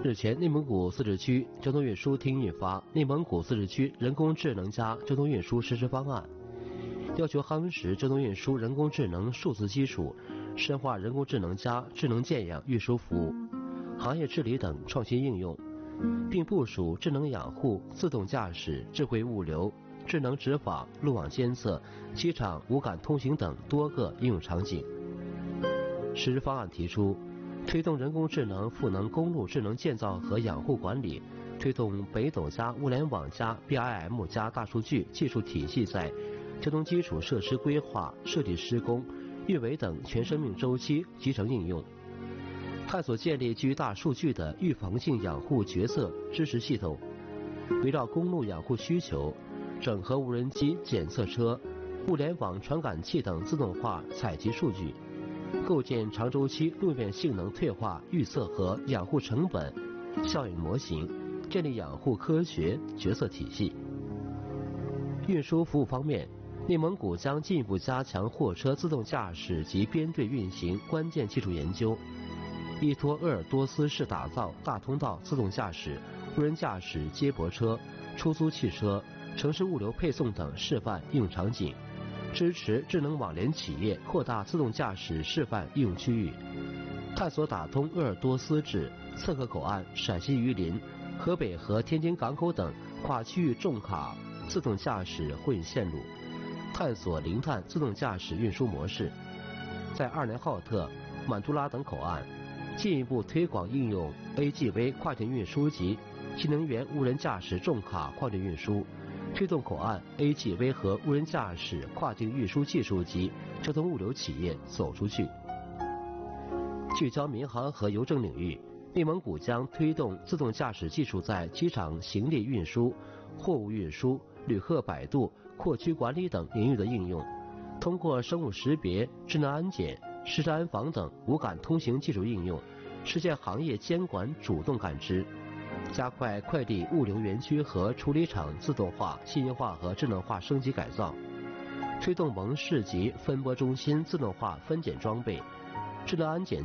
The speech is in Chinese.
日前，内蒙古自治区交通运输厅印发《内蒙古自治区人工智能加交通运输实施方案》，要求夯实交通运输人工智能数字基础，深化人工智能加智能建养运输服务、行业治理等创新应用，并部署智能养护、自动驾驶、智慧物流、智能执法、路网监测、机场无感通行等多个应用场景。实施方案提出，推动人工智能赋能公路智能建造和养护管理，推动北斗加物联网加 BIM 加大数据技术体系在交通基础设施规划、设计施工、运维等全生命周期集成应用，探索建立基于大数据的预防性养护决策支持系统，围绕公路养护需求，整合无人机检测车、物联网传感器等自动化采集数据，构建长周期路面性能退化预测和养护成本效应模型，建立养护科学决策体系。运输服务方面，内蒙古将进一步加强货车自动驾驶及编队运行关键技术研究，依托鄂尔多斯市打造大通道自动驾驶、无人驾驶接驳车、出租汽车、城市物流配送等示范应用场景，支持智能网联企业扩大自动驾驶示范应用区域，探索打通鄂尔多斯至侧河口岸、陕西榆林、河北和天津港口等跨区域重卡自动驾驶混线路，探索零碳自动驾驶运输模式，在二连浩特、满都拉等口岸进一步推广应用 AGV 跨境运输及新能源无人驾驶重卡跨境运输，推动口岸 AGV 和无人驾驶跨境运输技术及交通物流企业走出去。聚焦民航和邮政领域，内蒙古将推动自动驾驶技术在机场行李运输、货物运输、旅客摆渡、扩区管理等领域的应用，通过生物识别、智能安检、实时安防等无感通行技术应用，实现行业监管主动感知，加快快递物流园区和处理厂自动化、信息化和智能化升级改造，推动蒙市级分拨中心自动化分拣装备、智能安检